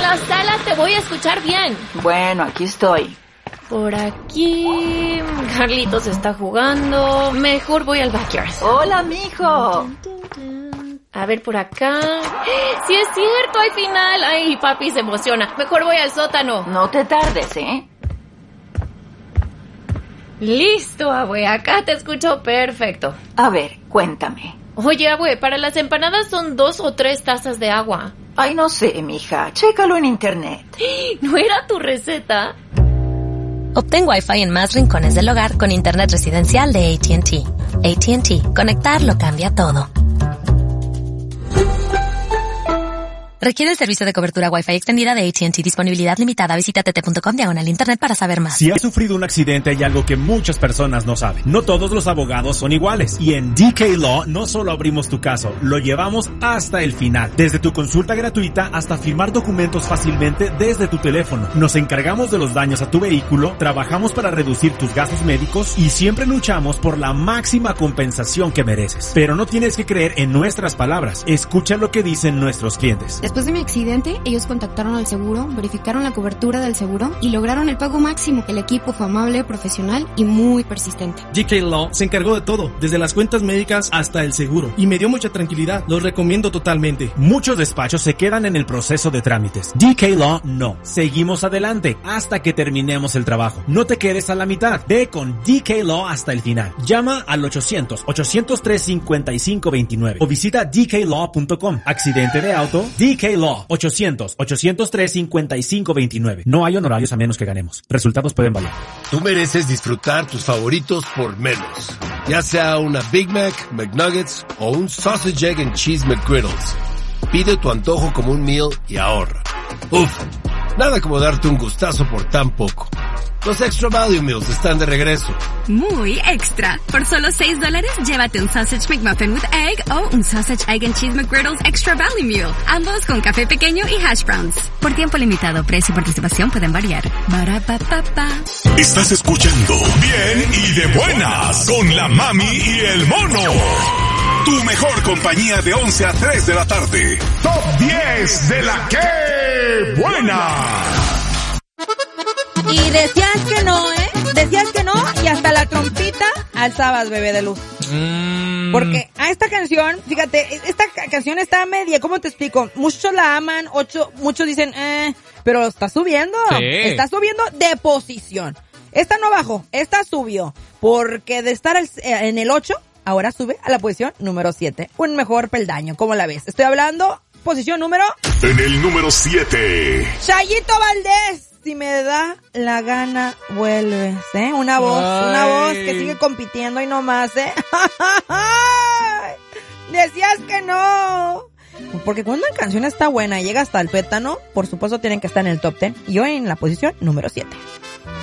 la sala te voy a escuchar bien. Bueno, aquí estoy. Por aquí... Carlitos está jugando. Mejor voy al backyard. Hola, mijo. A ver, por acá... ¡Sí es cierto! ¡Hay final! ¡Ay, papi se emociona! Mejor voy al sótano. No te tardes, ¿eh? Listo, abue. Acá te escucho perfecto. A ver, cuéntame. Oye, abue, para las empanadas son 2 o 3 tazas de agua. Ay, no sé, mija. Chécalo en internet. ¿No era tu receta? Obtén Wi-Fi en más rincones del hogar con internet residencial de AT&T. AT&T. Conectar lo cambia todo. Requiere el servicio de cobertura Wi-Fi extendida de AT&T. Disponibilidad limitada. Visita tt.com/internet para saber más. Si has sufrido un accidente, hay algo que muchas personas no saben. No todos los abogados son iguales. Y en DK Law no solo abrimos tu caso, lo llevamos hasta el final. Desde tu consulta gratuita hasta firmar documentos fácilmente desde tu teléfono. Nos encargamos de los daños a tu vehículo, trabajamos para reducir tus gastos médicos y siempre luchamos por la máxima compensación que mereces. Pero no tienes que creer en nuestras palabras. Escucha lo que dicen nuestros clientes. Después de mi accidente, ellos contactaron al seguro, verificaron la cobertura del seguro y lograron el pago máximo. El equipo fue amable, profesional y muy persistente. DK Law se encargó de todo, desde las cuentas médicas hasta el seguro, y me dio mucha tranquilidad. Los recomiendo totalmente. Muchos despachos se quedan en el proceso de trámites. DK Law no. Seguimos adelante hasta que terminemos el trabajo. No te quedes a la mitad. Ve con DK Law hasta el final. Llama al 800-803-5529 o visita dklaw.com. Accidente de auto, DK Law. 800-803-5529. No hay honorarios a menos que ganemos. Resultados pueden variar. Tú mereces disfrutar tus favoritos por menos. Ya sea una Big Mac, McNuggets o un Sausage, Egg and Cheese McGriddles. Pide tu antojo como un meal y ahorra. Uf, nada como darte un gustazo por tan poco. Los Extra Value Meals están de regreso. Muy extra. Por solo $6, llévate un Sausage McMuffin with Egg o un Sausage, Egg and Cheese McGriddles Extra Value Meal. Ambos con café pequeño y hash browns. Por tiempo limitado, precio y participación pueden variar. Barapapapa. Estás escuchando Bien y de Buenas con la Mami y el Mono. Tu mejor compañía de 11 a 3 de la tarde. Top 10 de la que buena. Y decías que no, ¿eh? Decías que no y hasta la trompita alzabas, bebé de luz. Porque a esta canción, fíjate, esta canción está media, ¿cómo te explico? Muchos la aman, muchos dicen, pero está subiendo. Sí. Está subiendo de posición. Esta no bajó, esta subió. Porque de estar en el 8, ahora sube a la posición número 7. Un mejor peldaño, ¿cómo la ves? Estoy hablando, posición número... En el número 7. Chayito Valdés. Si me da la gana, vuelves, ¿eh? Una voz que sigue compitiendo y no más, ¿eh? Decías que no. Porque cuando una canción está buena y llega hasta el pétano, por supuesto tienen que estar en el top 10. Y hoy en la posición número 7.